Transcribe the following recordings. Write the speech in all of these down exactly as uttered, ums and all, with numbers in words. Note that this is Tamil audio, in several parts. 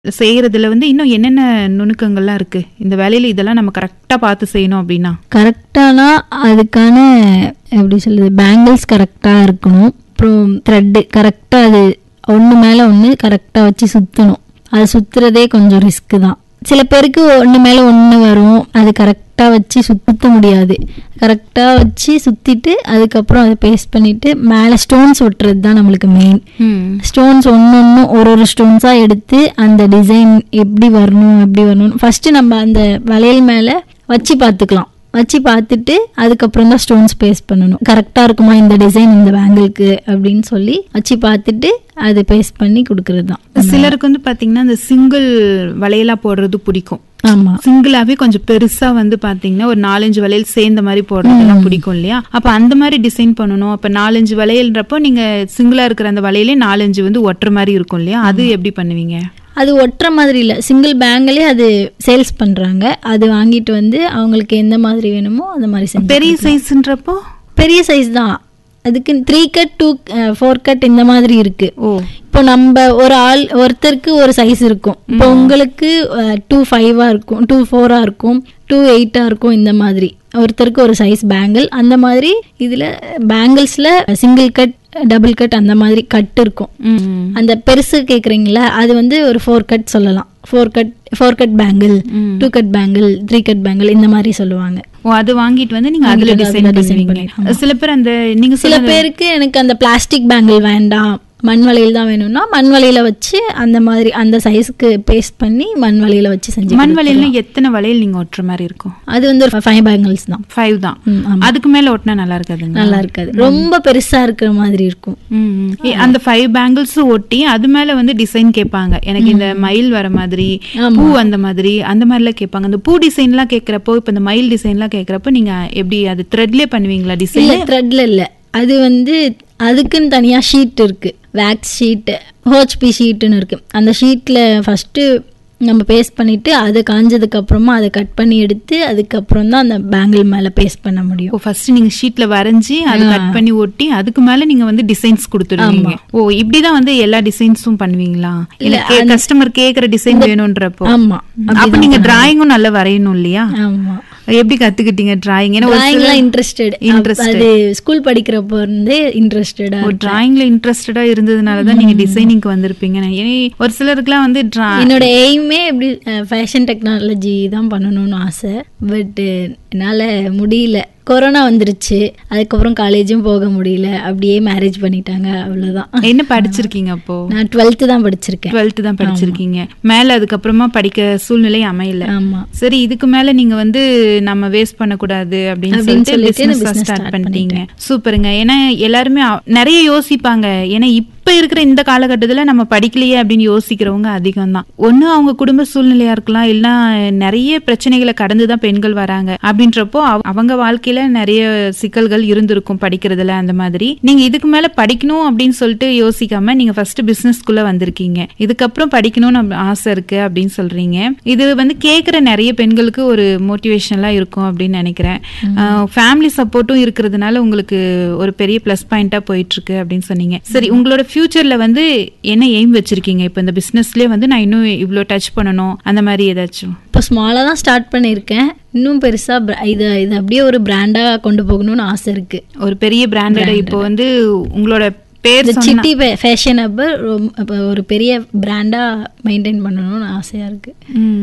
செய்யறதுல வந்து இன்னும் என்னென்ன நுணுக்கங்கள்லாம் இருக்கு? இந்த வேலையில இதெல்லாம் நம்ம கரெக்ட்டா பார்த்து செய்யணும் அப்படின்னா? கரெக்டானா அதுக்கான எப்படி சொல்றது, பேங்கிள்ஸ் கரெக்டா இருக்கணும். அப்புறம் த்ரெட்டு கரெக்டா அது ஒன்று மேலே ஒன்று கரெக்டாக வச்சு சுற்றணும். அது சுற்றுறதே கொஞ்சம் ரிஸ்க்கு தான். சில பேருக்கு ஒன்று மேலே ஒன்று வரும், அது கரெக்டாக வச்சு சுத்த முடியாது. கரெக்டாக வச்சு சுற்றிட்டு அதுக்கப்புறம் அதை பேஸ்ட் பண்ணிவிட்டு மேலே ஸ்டோன்ஸ் ஒட்டுறது தான் நம்மளுக்கு மெயின். ஸ்டோன்ஸ் ஒன்று ஒன்று ஒரு ஒரு ஸ்டோன்ஸாக எடுத்து அந்த டிசைன் எப்படி வரணும் எப்படி வரணும் ஃபஸ்ட்டு நம்ம அந்த வளையல் மேலே வச்சு பார்த்துக்கலாம். வச்சு பார்த்துட்டு அதுக்கப்புறம் தான் ஸ்டோன்ஸ் பேஸ்ட் பண்ணணும். கரெக்டாக இருக்குமா இந்த டிசைன் இந்த பேங்கிளுக்கு அப்படின்னு சொல்லி வச்சு பார்த்துட்டு அது பேஸ்ட் பண்ணி கொடுக்கறது தான். சிலருக்கு வந்து பாத்தீங்கன்னா இந்த சிங்கிள் வளையலா போடுறது பிடிக்கும். ஆமா, சிங்கிளாவே கொஞ்சம் பெருசா வந்து பாத்தீங்கன்னா ஒரு நாலஞ்சு வளையல் சேர்ந்த மாதிரி போடுறதுலாம் பிடிக்கும் இல்லையா? அப்ப அந்த மாதிரி டிசைன் பண்ணணும். அப்ப நாலஞ்சு வளையல்ன்றப்போ நீங்க சிங்கிளா இருக்கிற அந்த வளையலே நாலஞ்சு வந்து ஒட்டுற மாதிரி இருக்கும் இல்லையா? அது எப்படி பண்ணுவீங்க? அது ஒட்டுற மாதிரி இல்லை, சிங்கிள் பேங்கிலே அது சேல்ஸ் பண்ணுறாங்க. அது வாங்கிட்டு வந்து அவங்களுக்கு எந்த மாதிரி வேணுமோ அந்த மாதிரி செஞ்சு. பெரிய சைஸ்ன்றப்போ பெரிய சைஸ் தான். அதுக்கு three cut two four cut இந்த மாதிரி இருக்கு. ஓ, இப்போ நம்ம ஒரு ஆள் ஒருத்தருக்கு ஒரு சைஸ் இருக்கும். இப்போ உங்களுக்கு டூ ஃபைவா இருக்கும், டூ ஃபோரா இருக்கும், டூ எயிட்டா இருக்கும். இந்த மாதிரி ஒருத்தருக்கு ஒரு சைஸ் பேங்கிள். அந்த மாதிரி இதுல பேங்கிள்ஸ்ல சிங்கிள் கட் டபுள் கட் அந்த மாதிரி கட் இருக்கும். அந்த பெருசு கேக்குறீங்களா, அது வந்து ஒரு ஃபோர் கட் சொல்லலாம். Four cut four cut bangle, two cut bangle, three cut bangle இந்த மாதிரி சொல்லுவாங்க. ஓ, அது வாங்கிட்டு வந்து நீங்க அதுல டிசைன் பண்ணுவீங்க. சில பேர் அந்த நீங்க சில பேருக்கு எனக்கு அந்த பிளாஸ்டிக் பேங்கிள் வேண்டாம், மண் வளையல் தான் வேணும்னா மண் வளையல வச்சு அந்த மாதிரி அந்த சைஸ்க்கு பேஸ்ட் பண்ணி மண் வளையல வச்சு செஞ்சு. மண் வளையல்னா எத்தனை வளையல் நீங்க ஒட்டுற மாதிரி இருக்கும்? அது வந்து ஒரு ஃபைவ் பேங்கிள்ஸ் தான். ஃபைவ் தான். அதுக்கு மேல ஒட்டினா நல்லா இருக்காது. நல்லா இருக்காது, ரொம்ப பெருசா இருக்கிற மாதிரி இருக்கும். அந்த ஃபைவ் பேங்கிள்ஸ் ஒட்டி அது மேல வந்து டிசைன் கேட்பாங்க. எனக்கு இந்த மயில் வர மாதிரி, பூ அந்த மாதிரி அந்த மாதிரி எல்லாம் கேட்பாங்க. அந்த பூ டிசைன் எல்லாம் கேட்கறப்போ, இப்ப இந்த மயில் டிசைன் எல்லாம் கேட்கறப்போ நீங்க எப்படி அது த்ரெட்லயே பண்ணுவீங்களா டிசைன்? த்ரெட்ல இல்ல, அது வந்து அதுக்குன்னு தனியாக ஷீட் இருக்குது. வேக்ஸ் ஷீட்டு, ஹோச்பி ஷீட்டுன்னு இருக்குது. அந்த ஷீட்டில் ஃபஸ்ட்டு நம்ம பேஸ்ட் பண்ணிவிட்டு அது காஞ்சதுக்கு அப்புறமா அதை கட் பண்ணி எடுத்து அதுக்கப்புறம் தான் அந்த பேங்கிள் மேலே பேஸ்ட் பண்ண முடியும். ஓ, ஃபர்ஸ்ட் நீங்கள் ஷீட்டில் வரைஞ்சி அதை கட் பண்ணி ஒட்டி அதுக்கு மேலே நீங்கள் வந்து டிசைன்ஸ் கொடுத்துருவீங்க. ஓ, இப்படி தான் வந்து எல்லா டிசைன்ஸும் பண்ணுவீங்களா? இல்லை கஸ்டமர் கேட்குற டிசைன் வேணுன்றப்போ? ஆமாம். அப்போ நீங்கள் டிராயிங்கும் நல்லா வரையணும் இல்லையா? ஆமாம். எப்படி கத்துக்கிட்டீங்க டிராயிங்? இன்ட்ரெஸ்டட் அது ஸ்கூல் படிக்கிறப்போ இருந்தே இன்ட்ரெஸ்டடா. டிராயிங்ல இன்ட்ரெஸ்டடா இருந்ததுனால தான் நீங்க டிசைனிங்க்கு வந்திருப்பீங்க. ஒரு சிலருக்குலாம் வந்து என்னோட எய்மே எப்படி ஃபேஷன் டெக்னாலஜி தான் பண்ணணும்னு ஆசை. பட் என்னால முடியல, கொரோனா வந்துருச்சு. அதுக்கப்புறம் காலேஜும் போக முடியல, அப்படியே மேரேஜ் பண்ணிட்டாங்க, அவ்வளவுதான். என்ன படிச்சிருக்கீங்க அப்போ? நான் டுவெல்த் தான் படிச்சிருக்கேன். டுவெல்த் தான் படிச்சிருக்கீங்க. மேல அதுக்கப்புறமா படிக்க சூழ்நிலை அமையல. ஆமா. சரி, இதுக்கு மேல நீங்க வந்து நம்ம வேஸ்ட் பண்ணக்கூடாது அப்படின்னு சொல்லிட்டு பிசினஸ் ஸ்டார்ட் பண்ணிட்டீங்க. சூப்பருங்க. ஏன்னா எல்லாருமே நிறைய யோசிப்பாங்க. ஏன்னா இப்ப இருக்கிற இந்த காலகட்டத்துல நம்ம படிக்கலையே அப்படின்னு யோசிக்கிறவங்க அதிகம் தான். ஒண்ணு அவங்க குடும்ப சூழ்நிலையா இருக்கலாம், இல்ல நிறைய பிரச்சனைகளை கடந்துதான் பெண்கள் வராங்க. அப்படின்றப்போ அவங்க வாழ்க்கையில நிறைய சிக்கல்கள் இருந்திருக்கும் படிக்கிறதுல. அந்த மாதிரி நீங்க இதுக்கு மேல படிக்கணும் அப்படின்னு சொல்லிட்டு யோசிக்காம நீங்க ஃபர்ஸ்ட் பிசினஸ்க்குள்ள வந்திருக்கீங்க. இதுக்கப்புறம் படிக்கணும்னு ஆசை இருக்கு அப்படின்னு சொல்றீங்க. இது வந்து கேட்கிற நிறைய பெண்களுக்கு ஒரு மோட்டிவேஷனலா இருக்கும் அப்படின்னு நினைக்கிறேன். ஃபேமிலி சப்போர்ட்டும் இருக்கிறதுனால உங்களுக்கு ஒரு பெரிய பிளஸ் பாயிண்டா போயிட்டு இருக்கு அப்படின்னு சொன்னீங்க. சரி, உங்களோட ஃபியூச்சர்ல வந்து என்ன எய்ம் வச்சிருக்கீங்க? இப்ப இந்த பிசினஸ்லயே வந்து நான் இன்னும் இவ்வளோ டச் பண்ணணும் அந்த மாதிரி ஏதாச்சும்? இப்போ ஸ்மாலாக தான் ஸ்டார்ட் பண்ணியிருக்கேன். இன்னும் பெருசா இது இது அப்படியே ஒரு பிராண்டா கொண்டு போகணும்னு ஆசை இருக்கு. ஒரு பெரிய பிராண்டட். இப்போ வந்து உங்களோட பேர் சிட்டி ஃபேஷன் ஹப் ஒரு பெரிய பிராண்டா மெயின்டைன் பண்ணணும்னு ஆசையா இருக்கு.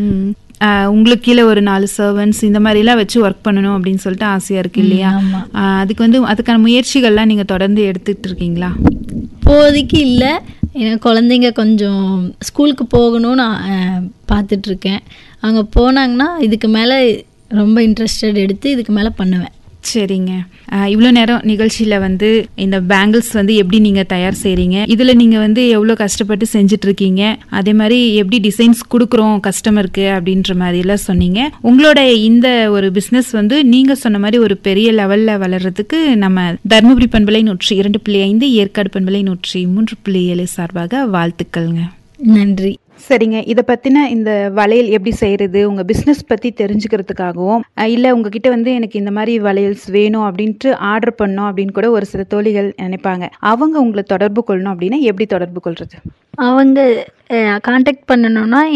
உங்களுக்கு கீழே ஒரு நாலு சர்வன்ட்ஸ் இந்த மாதிரி எல்லாம் வச்சு ஒர்க் பண்ணணும் அப்படின்னு சொல்லிட்டு ஆசையா இருக்கு இல்லையா? அதுக்கு வந்து அதுக்கான முயற்சிகள்லாம் நீங்க தொடர்ந்து எடுத்துட்டு இருக்கீங்களா? இப்போதைக்கு இல்லை, ஏன்னா குழந்தைங்க கொஞ்சம் ஸ்கூலுக்கு போகணும்னு பார்த்துட்டு இருக்கேன். அவங்க போனாங்கன்னா இதுக்கு மேலே ரொம்ப இன்ட்ரெஸ்டட் எடுத்து இதுக்கு மேலே பண்ணுவேன். சரிங்க. இவ்வளோ நேரம் நிகழ்ச்சியில் வந்து இந்த பேங்கிள்ஸ் வந்து எப்படி நீங்கள் தயார் செய்கிறீங்க, இதில் நீங்கள் வந்து எவ்வளோ கஷ்டப்பட்டு செஞ்சுட்டு இருக்கீங்க, அதே மாதிரி எப்படி டிசைன்ஸ் கொடுக்குறோம் கஸ்டமருக்கு அப்படின்ற மாதிரிலாம் சொன்னீங்க. உங்களோட இந்த ஒரு பிஸ்னஸ் வந்து நீங்கள் சொன்ன மாதிரி ஒரு பெரிய லெவலில் வளர்கிறதுக்கு நம்ம தருமபுரி பண்பலை நூற்றி இரண்டு புள்ளி ஐந்து ஏற்காடு பண்பலை நூற்றி மூன்று புள்ளி ஏழு சார்பாக வாழ்த்துக்கள்ங்க. நன்றி. சரிங்க, இதை பற்றின இந்த வளையல் எப்படி செய்கிறது, உங்கள் பிஸ்னஸ் பற்றி தெரிஞ்சுக்கிறதுக்காகவும், இல்லை உங்ககிட்ட வந்து எனக்கு இந்த மாதிரி வளையல்ஸ் வேணும் அப்படின்ட்டு ஆர்டர் பண்ணோம் அப்படின்னு கூட ஒரு சில தோழிகள் நினைப்பாங்க. அவங்க உங்களை தொடர்பு கொள்ளணும் அப்படின்னா எப்படி தொடர்பு கொள்வது? அவங்க கான்டாக்ட் பண்ணணும்னா